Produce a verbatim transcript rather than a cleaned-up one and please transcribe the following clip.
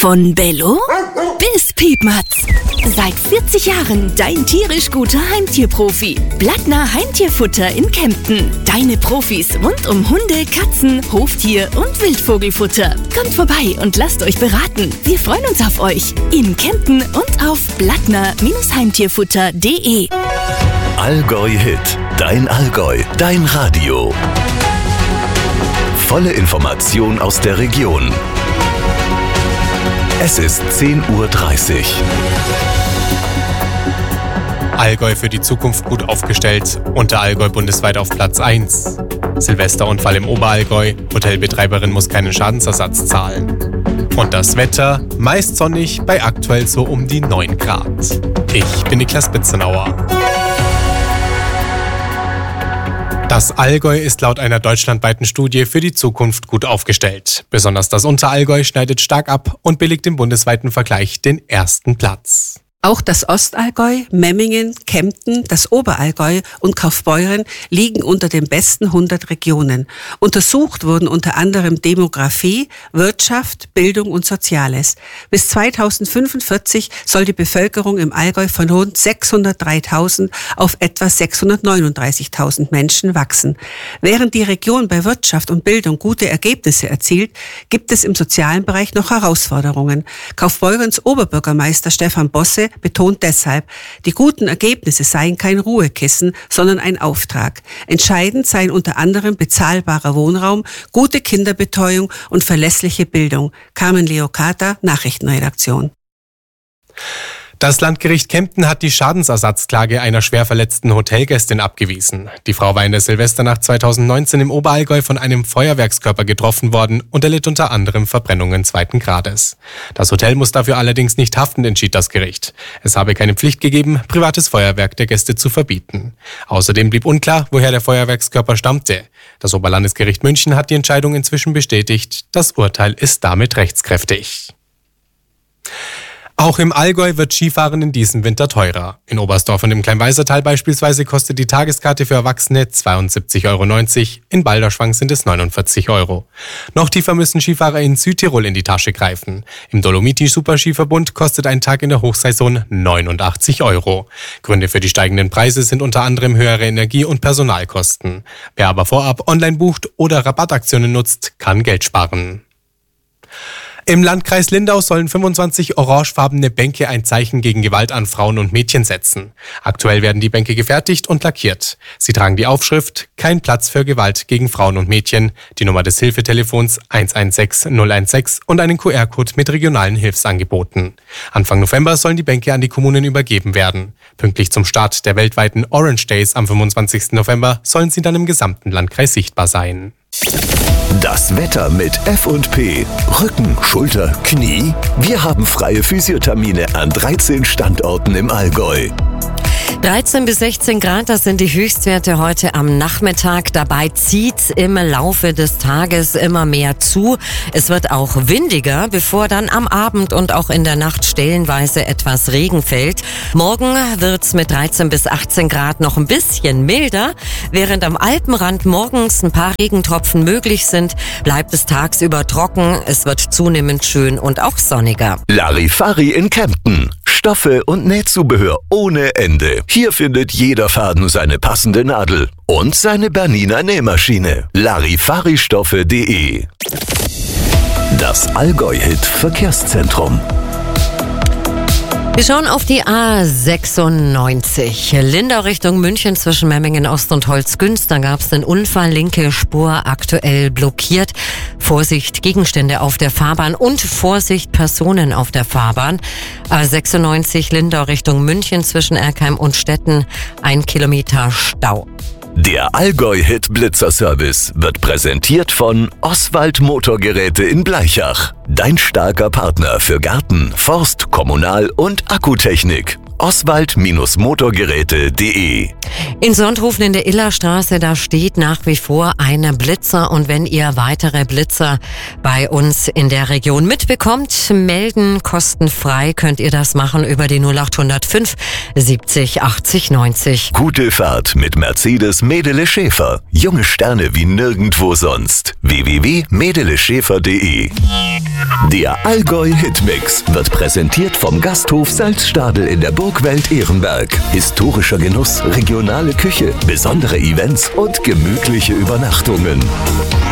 Von Bello bis Piepmatz. Seit vierzig Jahren dein tierisch guter Heimtierprofi. Blattner Heimtierfutter in Kempten. Deine Profis rund um Hunde, Katzen, Hoftier und Wildvogelfutter. Kommt vorbei und lasst euch beraten. Wir freuen uns auf euch in Kempten und auf blattner Heimtierfutter punkt de. Allgäu Hit. Dein Allgäu. Dein Radio. Volle Information aus der Region. Es ist zehn Uhr dreißig. Allgäu für die Zukunft gut aufgestellt. Unterallgäu bundesweit auf Platz eins. Silvesterunfall im Oberallgäu. Hotelbetreiberin muss keinen Schadensersatz zahlen. Und das Wetter, meist sonnig bei aktuell so um die neun Grad. Ich bin Niklas Bitzenauer. Das Allgäu ist laut einer deutschlandweiten Studie für die Zukunft gut aufgestellt. Besonders das Unterallgäu schneidet stark ab und belegt im bundesweiten Vergleich den ersten Platz. Auch das Ostallgäu, Memmingen, Kempten, das Oberallgäu und Kaufbeuren liegen unter den besten hundert Regionen. Untersucht wurden unter anderem Demografie, Wirtschaft, Bildung und Soziales. Bis zweitausendfünfundvierzig soll die Bevölkerung im Allgäu von rund sechshundertdreitausend auf etwa sechshundertneununddreißigtausend Menschen wachsen. Während die Region bei Wirtschaft und Bildung gute Ergebnisse erzielt, gibt es im sozialen Bereich noch Herausforderungen. Kaufbeurens Oberbürgermeister Stefan Bosse betont deshalb, die guten Ergebnisse seien kein Ruhekissen, sondern ein Auftrag. Entscheidend seien unter anderem bezahlbarer Wohnraum, gute Kinderbetreuung und verlässliche Bildung. Carmen Leocata, Nachrichtenredaktion. Das Landgericht Kempten hat die Schadensersatzklage einer schwer verletzten Hotelgästin abgewiesen. Die Frau war in der Silvesternacht zweitausendneunzehn im Oberallgäu von einem Feuerwerkskörper getroffen worden und erlitt unter anderem Verbrennungen zweiten Grades. Das Hotel muss dafür allerdings nicht haften, entschied das Gericht. Es habe keine Pflicht gegeben, privates Feuerwerk der Gäste zu verbieten. Außerdem blieb unklar, woher der Feuerwerkskörper stammte. Das Oberlandesgericht München hat die Entscheidung inzwischen bestätigt. Das Urteil ist damit rechtskräftig. Auch im Allgäu wird Skifahren in diesem Winter teurer. In Oberstdorf und im Kleinweisertal beispielsweise kostet die Tageskarte für Erwachsene zweiundsiebzig Euro neunzig, in Balderschwang sind es neunundvierzig Euro. Noch tiefer müssen Skifahrer in Südtirol in die Tasche greifen. Im Dolomiti-Superskiverbund kostet ein Tag in der Hochsaison neunundachtzig Euro. Gründe für die steigenden Preise sind unter anderem höhere Energie- und Personalkosten. Wer aber vorab online bucht oder Rabattaktionen nutzt, kann Geld sparen. Im Landkreis Lindau sollen fünfundzwanzig orangefarbene Bänke ein Zeichen gegen Gewalt an Frauen und Mädchen setzen. Aktuell werden die Bänke gefertigt und lackiert. Sie tragen die Aufschrift "Kein Platz für Gewalt gegen Frauen und Mädchen", die Nummer des Hilfetelefons eins eins sechs null eins sechs und einen Q R-Code mit regionalen Hilfsangeboten. Anfang November sollen die Bänke an die Kommunen übergeben werden. Pünktlich zum Start der weltweiten Orange Days am fünfundzwanzigsten November sollen sie dann im gesamten Landkreis sichtbar sein. Das Wetter mit F und P. Rücken, Schulter, Knie. Wir haben freie Physiothermine an dreizehn Standorten im Allgäu. dreizehn bis sechzehn Grad, das sind die Höchstwerte heute am Nachmittag. Dabei zieht im Laufe des Tages immer mehr zu. Es wird auch windiger, bevor dann am Abend und auch in der Nacht stellenweise etwas Regen fällt. Morgen wird's mit dreizehn bis achtzehn Grad noch ein bisschen milder. Während am Alpenrand morgens ein paar Regentropfen möglich sind, bleibt es tagsüber trocken. Es wird zunehmend schön und auch sonniger. Larifari in Kempten. Stoffe und Nähzubehör ohne Ende. Hier findet jeder Faden seine passende Nadel und seine Bernina Nähmaschine. Larifaristoffe punkt de. Das Allgäu-Hit Verkehrszentrum. Wir schauen auf die A sechsundneunzig. Lindau Richtung München zwischen Memmingen Ost und Holzgünst. Da gab es einen Unfall, linke Spur aktuell blockiert. Vorsicht, Gegenstände auf der Fahrbahn und Vorsicht, Personen auf der Fahrbahn. A sechsundneunzig Lindau Richtung München zwischen Erkheim und Stetten. Ein Kilometer Stau. Der Allgäu-Hit Blitzer-Service wird präsentiert von Oswald Motorgeräte in Bleichach. Dein starker Partner für Garten, Forst, Kommunal- und Akkutechnik. oswald Motorgeräte punkt de. In Sonthofen in der Illerstraße, da steht nach wie vor eine Blitzer, und wenn ihr weitere Blitzer bei uns in der Region mitbekommt, melden kostenfrei, könnt ihr das machen über die null acht null fünf siebzig achtzig neunzig. Gute Fahrt mit Mercedes Medele Schäfer. Junge Sterne wie nirgendwo sonst. w w w punkt medele schäfer punkt de. Der Allgäu Hitmix wird präsentiert vom Gasthof Salzstadel in der Burgwelt Ehrenberg. Historischer Genuss, regionale Küche, besondere Events und gemütliche Übernachtungen.